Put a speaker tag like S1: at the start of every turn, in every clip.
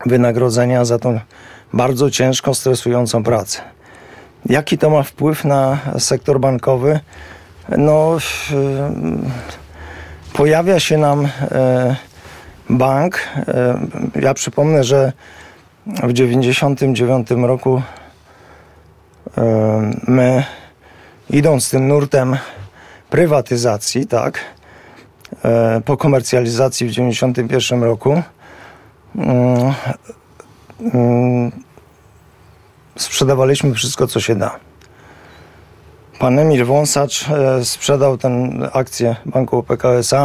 S1: wynagrodzenia za tą bardzo ciężką, stresującą pracę. Jaki to ma wpływ na sektor bankowy? No, pojawia się nam bank. Ja przypomnę, że w 1999 roku my, idąc tym nurtem prywatyzacji, tak, po komercjalizacji w 1991 roku sprzedawaliśmy wszystko, co się da. Pan Emil Wąsacz sprzedał tę akcję banku Pekao S.A.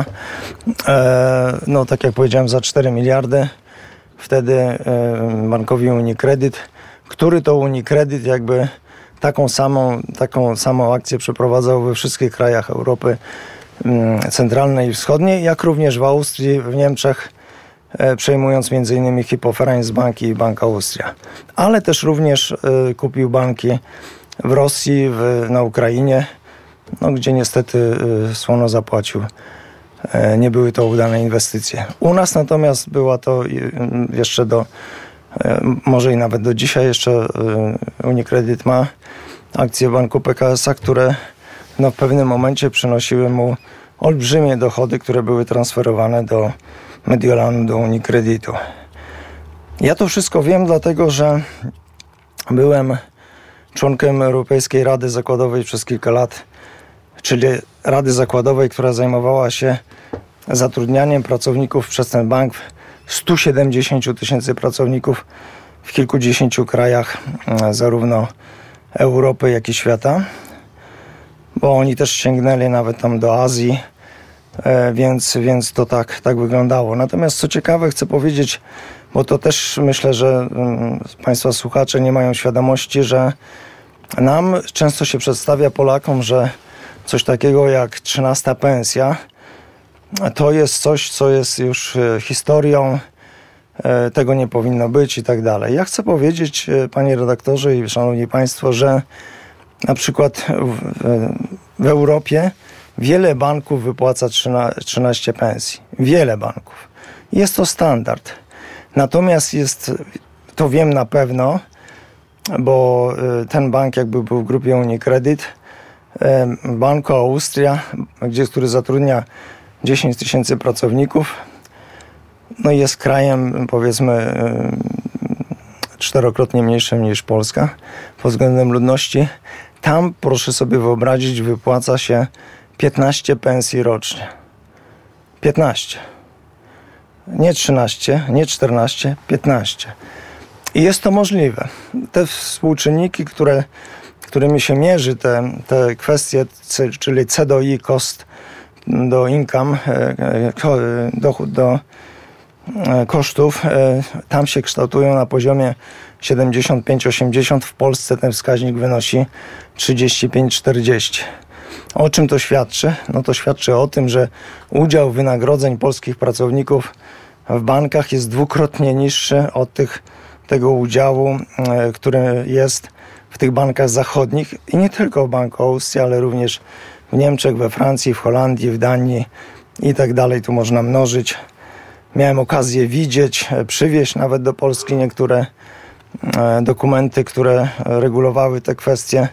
S1: No tak jak powiedziałem, za 4 miliardy. Wtedy bankowi UniCredit, który to UniCredit jakby taką samą akcję przeprowadzał we wszystkich krajach Europy Centralnej i Wschodniej, jak również w Austrii, w Niemczech, przejmując m.in. Hypo Vereinsbank i Bank Austria. Ale też również kupił banki w Rosji, na Ukrainie, no, gdzie niestety słono zapłacił. Nie były to udane inwestycje. U nas natomiast była to jeszcze może i nawet do dzisiaj jeszcze UniCredit ma akcje banku Pekao S.A., które w pewnym momencie przynosiły mu olbrzymie dochody, które były transferowane do Mediolanu, do UniCreditu. Ja to wszystko wiem, dlatego że byłem członkiem Europejskiej Rady Zakładowej przez kilka lat, czyli Rady Zakładowej, która zajmowała się zatrudnianiem pracowników przez ten bank. 170 tysięcy pracowników w kilkudziesięciu krajach, zarówno Europy, jak i świata, bo oni też sięgnęli nawet tam do Azji, więc to tak wyglądało. Natomiast co ciekawe, chcę powiedzieć, bo to też myślę, że Państwa słuchacze nie mają świadomości, że nam często się przedstawia, Polakom, że coś takiego jak 13. pensja to jest coś, co jest już historią, tego nie powinno być i tak dalej. Ja chcę powiedzieć, panie redaktorze i szanowni państwo, że na przykład w Europie wiele banków wypłaca 13 pensji. Wiele banków. Jest to standard. Natomiast to wiem na pewno, bo ten bank jakby był w grupie UniCredit, Banco Austria, który zatrudnia 10 tysięcy pracowników, no i jest krajem, powiedzmy, 4-krotnie mniejszym niż Polska pod względem ludności. Tam, proszę sobie wyobrazić, wypłaca się 15 pensji rocznie. 15. Nie 13, nie 14, 15. I jest to możliwe. Te współczynniki, którymi się mierzy te kwestie, czyli C do I, cost do income, dochód do kosztów, tam się kształtują na poziomie 75-80. W Polsce ten wskaźnik wynosi 35-40. O czym to świadczy? No to świadczy o tym, że udział wynagrodzeń polskich pracowników w bankach jest dwukrotnie niższy od tego udziału, który jest w tych bankach zachodnich i nie tylko w Banku Austrii, ale również w Niemczech, we Francji, w Holandii, w Danii i tak dalej. Tu można mnożyć. Miałem okazję widzieć, przywieźć nawet do Polski niektóre dokumenty, które regulowały te kwestie.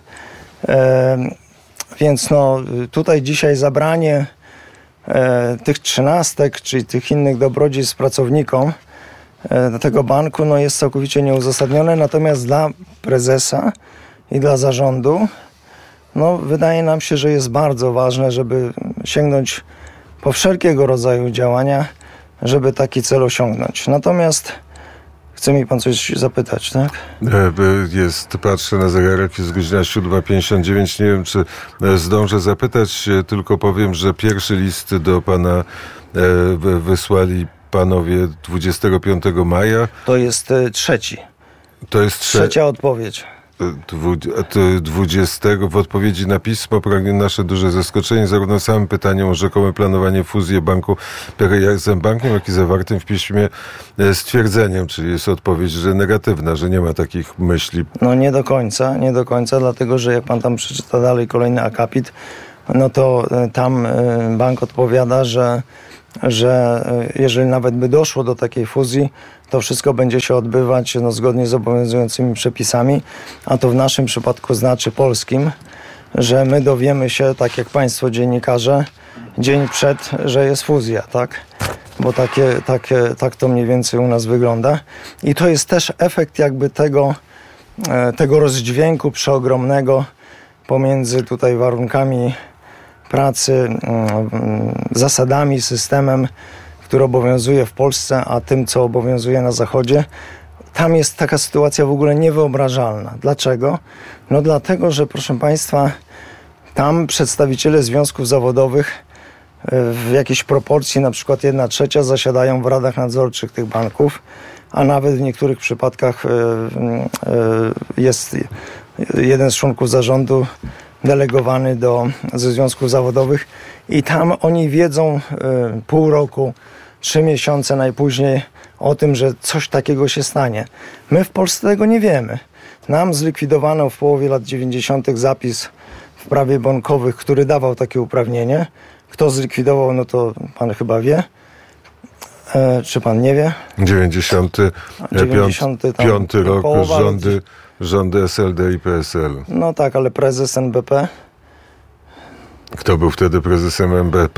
S1: Więc tutaj dzisiaj zabranie tych 13, czyli tych innych dobrodziejstw pracownikom tego banku jest całkowicie nieuzasadnione. Natomiast dla prezesa i dla zarządu wydaje nam się, że jest bardzo ważne, żeby sięgnąć po wszelkiego rodzaju działania, żeby taki cel osiągnąć. Natomiast chce mi pan coś zapytać, tak?
S2: Patrzę na zegarek, jest godzina 7:59. Nie wiem, czy zdążę zapytać, tylko powiem, że pierwszy list do pana wysłali panowie 25 maja.
S1: To jest trzeci.
S2: To jest
S1: trzecia odpowiedź.
S2: 20 w odpowiedzi na pismo pragnie nasze duże zaskoczenie zarówno samym pytaniem o rzekome planowanie fuzji banku PKO z bankiem, jak i zawartym w piśmie stwierdzeniem, czyli jest odpowiedź, że negatywna, że nie ma takich myśli.
S1: Nie do końca, dlatego że jak pan tam przeczyta dalej kolejny akapit, to tam bank odpowiada, że że jeżeli nawet by doszło do takiej fuzji, to wszystko będzie się odbywać zgodnie z obowiązującymi przepisami, a to w naszym przypadku znaczy polskim, że my dowiemy się, tak jak państwo dziennikarze, dzień przed, że jest fuzja, tak? Bo tak to mniej więcej u nas wygląda. I to jest też efekt jakby tego rozdźwięku przeogromnego pomiędzy tutaj warunkami pracy, zasadami, systemem, który obowiązuje w Polsce, a tym, co obowiązuje na Zachodzie. Tam jest taka sytuacja w ogóle niewyobrażalna. Dlaczego? No dlatego, że proszę państwa, tam przedstawiciele związków zawodowych w jakiejś proporcji, na przykład 1/3 zasiadają w radach nadzorczych tych banków, a nawet w niektórych przypadkach jest jeden z członków zarządu delegowany ze związków zawodowych i tam oni wiedzą pół roku, 3 miesiące najpóźniej o tym, że coś takiego się stanie. My w Polsce tego nie wiemy. Nam zlikwidowano w połowie lat 90. zapis w prawie bankowych, który dawał takie uprawnienie. Kto zlikwidował, no to pan chyba wie. Czy pan nie wie?
S2: 95 rok, rządy SLD i PSL.
S1: No tak, ale prezes NBP?
S2: Kto był wtedy prezesem NBP?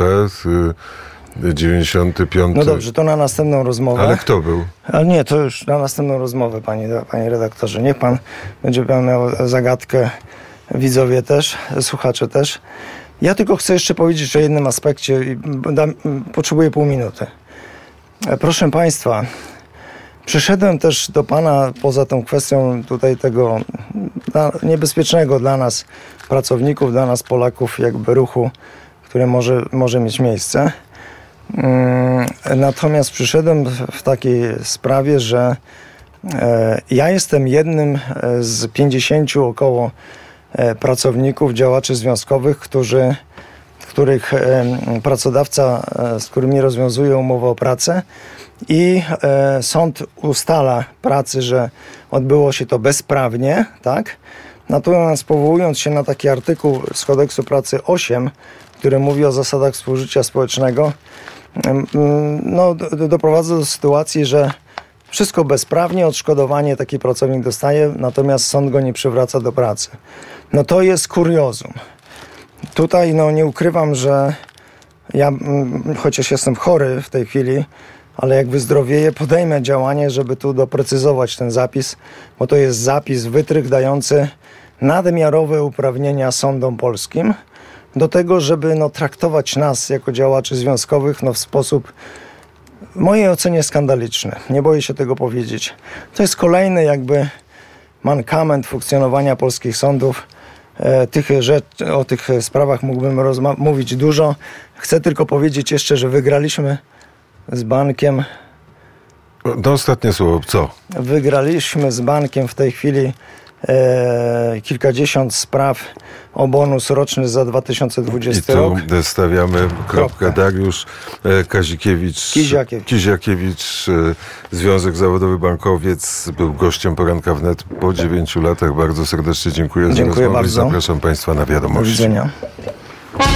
S2: 95.
S1: No dobrze, to na następną rozmowę.
S2: Ale kto był?
S1: Ale nie, to już na następną rozmowę, panie redaktorze. Niech pan będzie miał zagadkę, widzowie też, słuchacze też. Ja tylko chcę jeszcze powiedzieć o jednym aspekcie i potrzebuję pół minuty. Proszę państwa, przyszedłem też do pana poza tą kwestią tutaj tego niebezpiecznego dla nas pracowników, dla nas Polaków jakby ruchu, które może mieć miejsce. Natomiast przyszedłem w takiej sprawie, że ja jestem jednym z 50 około pracowników, działaczy związkowych, których pracodawca, z którymi rozwiązuje umowę o pracę i sąd ustala pracy, że odbyło się to bezprawnie, tak? Natomiast powołując się na taki artykuł z Kodeksu Pracy 8, który mówi o zasadach współżycia społecznego, no, doprowadza do sytuacji, że wszystko bezprawnie, odszkodowanie taki pracownik dostaje, natomiast sąd go nie przywraca do pracy. No to jest kuriozum. Tutaj nie ukrywam, że ja, chociaż jestem chory w tej chwili, ale jak wyzdrowieję, podejmę działanie, żeby tu doprecyzować ten zapis, bo to jest zapis, wytrych dający nadmiarowe uprawnienia sądom polskim do tego, żeby traktować nas jako działaczy związkowych w sposób w mojej ocenie skandaliczny. Nie boję się tego powiedzieć. To jest kolejny jakby mankament funkcjonowania polskich sądów. O tych sprawach mógłbym mówić dużo. Chcę tylko powiedzieć jeszcze, że wygraliśmy z bankiem.
S2: No ostatnie słowo, co?
S1: Wygraliśmy z bankiem w tej chwili kilkadziesiąt spraw o bonus roczny za 2020 rok.
S2: I tu stawiamy kropkę. Dariusz Kiziakiewicz, Związek Zawodowy Bankowiec, był gościem Poranka Wnet po 9 latach. Bardzo serdecznie dziękuję za rozmowę.
S1: Bardzo.
S2: Zapraszam państwa na wiadomości.
S1: Do widzenia.